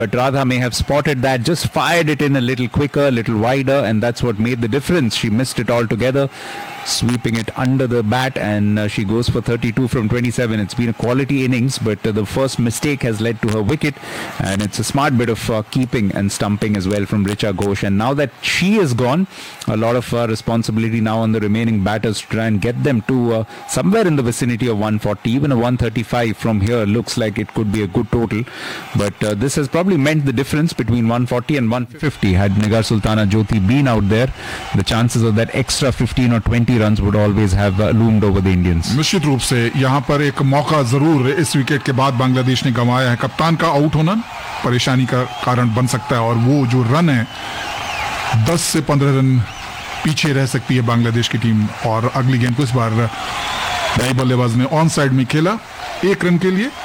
But Radha may have spotted that, just fired it in a little quicker, a little wider, and that's what made the difference. She missed it altogether, sweeping it under the bat, and she goes for 32 from 27. It's been a quality innings, but the first mistake has led to her wicket, and it's a smart bit of keeping and stumping as well from Richa Ghosh. And now that she is gone, a lot of responsibility now on the remaining batters to try and get them to somewhere in the vicinity of 140. Even a 135 from here looks like it could be a good total, but this has probably meant the difference between 140 and 150. Had Nigar Sultana Jyoti been out there, the chances of that extra 15 or 20 runs would always have loomed over the Indians. निश्चित रूप से यहाँ पर एक मौका जरूर इस wicket के बाद बांग्लादेश ने गंवाया है। कप्तान का आउट होना परेशानी का कारण बन सकता है, और वो जो रन है 10 से 15 रन पीछे रह सकती है बांग्लादेश की टीम। और अगली गेंद को इस बार नई बल्लेबाज ने ऑन साइड में खेला 1 रन के लिए।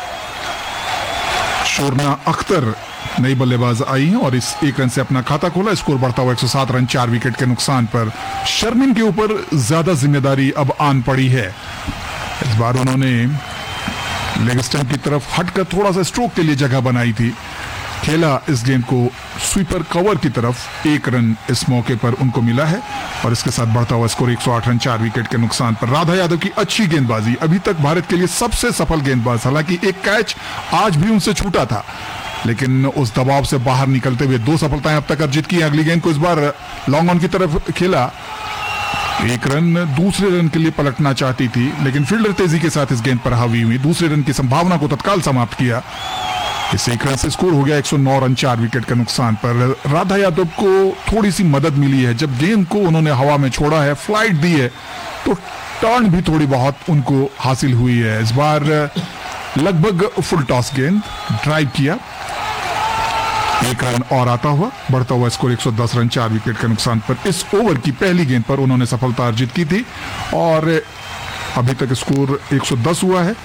शोरना अख्तर नई बल्लेबाज आई हैं और इस 1 रन से अपना खाता खोला। स्कोर बढ़ता हुआ 107 रन 4 विकेट के नुकसान पर। शर्मिन के ऊपर ज्यादा जिम्मेदारी अब आन पड़ी है। इस बार उन्होंने लेग स्टंप की तरफ हटकर थोड़ा सा स्ट्रोक के लिए जगह बनाई थी। खेला इस गेंद को स्वीपर कवर की तरफ। 1 रन इस मौके पर उनको मिला है और इसके साथ बढ़ता हुआ स्कोर 108 रन 4 विकेट के नुकसान पर। राधा यादव की अच्छी गेंदबाजी, अभी तक भारत के लिए सबसे सफल गेंदबाज। हालांकि एक कैच आज भी उनसे छूटा था, लेकिन उस दबाव से बाहर निकलते हुए 2 सफलताएं अब तक अर्जित की। अगली गेंद को इस बार लॉन्ग ऑन की तरफ खेला। 1 रन दूसरे रन के लिए पलटना चाहती थी, लेकिन फील्डर तेजी के साथ इस गेंद पर हावी हुई। दूसरे रन की संभावना को तत्काल समाप्त किया। इस 1 रन से स्कोर हो गया 109 रन 4 विकेट के नुकसान पर। राधा यादव को थोड़ी सी मदद मिली है। जब गेंद को उन्होंने हवा में छोड़ा है, फ्लाइट दी है, तो टर्न भी थोड़ी बहुत उनको हासिल हुई है। इस बार लगभग फुल टॉस गेंद ड्राइव किया। 1 रन और आता हुआ बढ़ता हुआ स्कोर 110 रन 4 विकेट के नुकसान पर। इस ओवर की पहली गेंद पर उन्होंने सफलता अर्जित की थी और अभी तक स्कोर 110 हुआ है।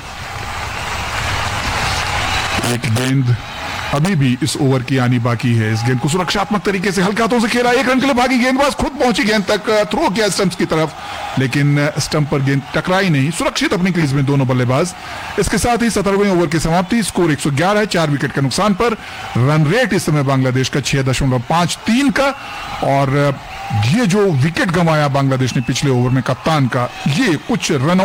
एक गेंद अभी भी इस ओवर की आनी बाकी है। इस गेंद को सुरक्षात्मक तरीके से हल्के हाथों से खेला। 1 रन के लिए भागी गेंदबाज, खुद पहुंची गेंद तक, थ्रो किया स्टंप्स की तरफ, लेकिन स्टंप पर गेंद टकराई नहीं। सुरक्षित अपनी क्रीज में दोनों बल्लेबाज। इसके साथ ही 17वें ओवर की समाप्ति। स्कोर 111 है 4 विकेट के नुकसान पर। रन रेट इस समय बांग्लादेश का 6.53 का। और ये जो विकेट गंवाया बांग्लादेश ने पिछले ओवर में कप्तान का, ये कुछ रनों